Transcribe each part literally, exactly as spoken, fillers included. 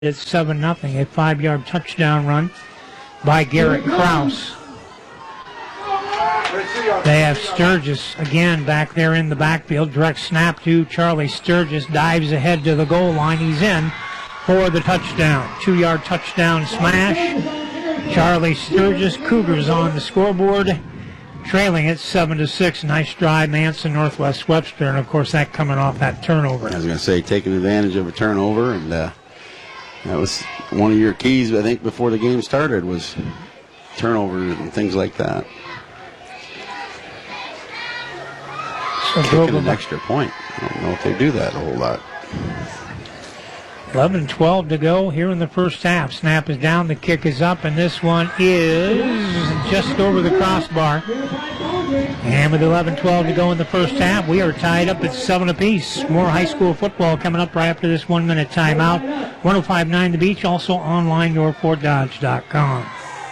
It's seven nothing, a five-yard touchdown run by Garrett Krause. They have Sturgis again back there in the backfield. Direct snap to Charlie Sturgis. Dives ahead to the goal line. He's in for the touchdown. Two-yard touchdown smash. Charlie Sturgis. Cougars on the scoreboard, trailing it seven to six. Nice drive, Manson, Northwest Webster, and of course that coming off that turnover. I was going to say, taking advantage of a turnover, and uh, that was one of your keys, I think, before the game started, was turnovers and things like that. So kicking an extra point. I don't know if they do that a whole lot. eleven twelve to go here in the first half. Snap is down, the kick is up, and this one is just over the crossbar. And with eleven twelve to go in the first half, we are tied up at seven apiece. More high school football coming up right after this one-minute timeout. one oh five point nine The Beach, also online, your ford dodge dot com.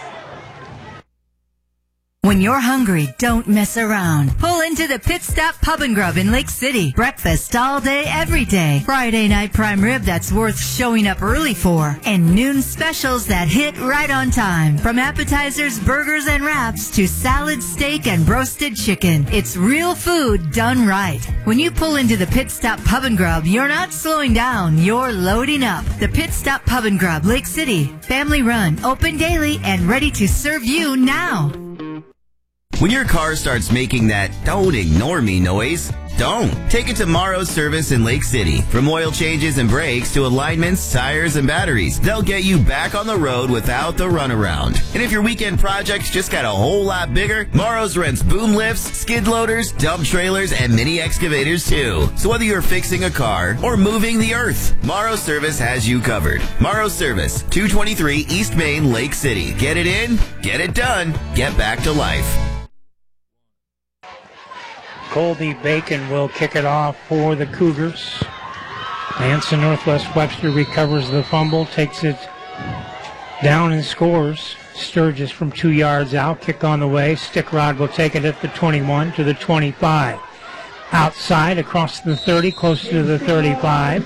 When you're hungry, don't mess around. Pull into the Pit Stop Pub and Grub in Lake City. Breakfast all day, every day. Friday night prime rib that's worth showing up early for. And noon specials that hit right on time. From appetizers, burgers, and wraps to salad, steak, and roasted chicken. It's real food done right. When you pull into the Pit Stop Pub and Grub, you're not slowing down, you're loading up. The Pit Stop Pub and Grub, Lake City. Family run, open daily, and ready to serve you now. When your car starts making that "don't ignore me" noise, don't. Take it to Morrow's Service in Lake City. From oil changes and brakes to alignments, tires, and batteries, they'll get you back on the road without the runaround. And if your weekend projects just got a whole lot bigger, Morrow's rents boom lifts, skid loaders, dump trailers, and mini excavators too. So whether you're fixing a car or moving the earth, Morrow's Service has you covered. Morrow's Service, two twenty-three East Main, Lake City. Get it in, get it done, get back to life. Colby Bacon will kick it off for the Cougars. Manson Northwest Webster recovers the fumble, takes it down and scores. Sturgis from two yards out, kick on the way. Stickrod will take it at the twenty-one to the twenty-five. Outside, across the thirty, close to the thirty-five.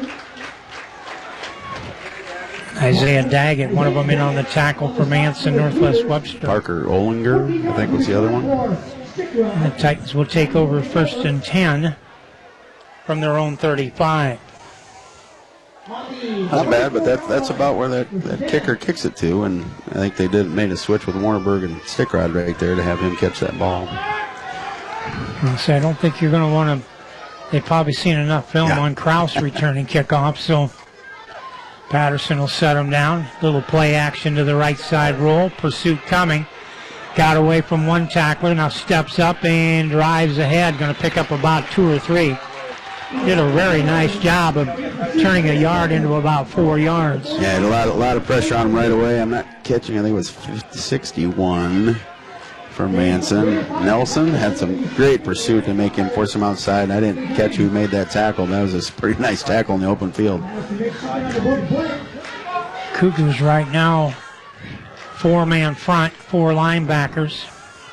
Isaiah Daggett, one of them in on the tackle for Manson Northwest Webster. Parker Olinger, I think was the other one. And the Titans will take over first and ten from their own thirty-five. Not bad, but that that's about where that, that kicker kicks it to, and I think they did made a switch with Warnerberg and Stickrod right there to have him catch that ball. So I don't think you're going to want to. They've probably seen enough film yeah. on Krause returning kickoff, so Patterson will set him down. Little play action to the right side roll. Pursuit coming. Got away from one tackler, now steps up and drives ahead. Going to pick up about two or three. Did a very nice job of turning a yard into about four yards. Yeah, had a lot, a lot of pressure on him right away. I'm not catching, I think it was fifty, sixty-one for Manson. Nelson had some great pursuit to make him force him outside. I didn't catch who made that tackle. That was a pretty nice tackle in the open field. Cougars right now, four-man front, four linebackers.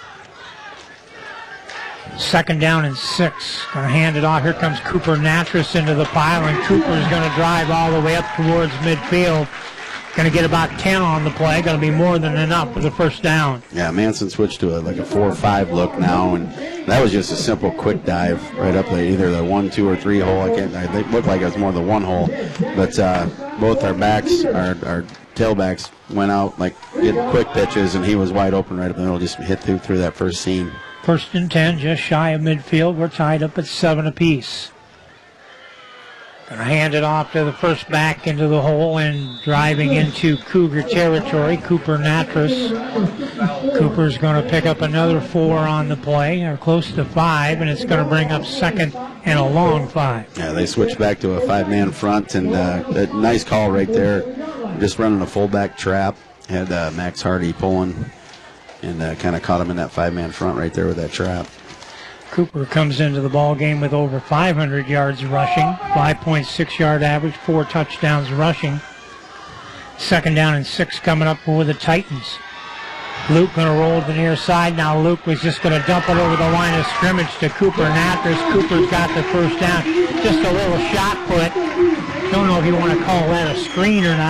Second down and six. Going to hand it off. Here comes Cooper Natras into the pile, and Cooper is going to drive all the way up towards midfield. Going to get about ten on the play. Going to be more than enough for the first down. Yeah, Manson switched to a, like a four five look now, and that was just a simple quick dive right up there, either the one, two, or three hole. I can't. I, it looked like it was more the one hole, but uh, both our backs, our, our tailbacks, went out like getting quick pitches, and he was wide open right up the middle, just hit through through that first seam. First and ten, just shy of midfield. We're tied up at seven apiece. Going to hand it off to the first back into the hole and driving into Cougar territory, Cooper Natras. Cooper's going to pick up another four on the play, or close to five, and it's going to bring up second and a long five. Yeah, they switched back to a five-man front, and uh, a nice call right there. Just running a fullback trap. Had uh, Max Hardy pulling, and uh, kind of caught him in that five-man front right there with that trap. Cooper comes into the ball game with over five hundred yards rushing, five point six yard average, four touchdowns rushing. Second down and six coming up for the Titans. Luke going to roll to the near side. Now Luke was just going to dump it over the line of scrimmage to Cooper Natras. Cooper's got the first down. Just a little shot put Don't know if you want to call that a screen or not.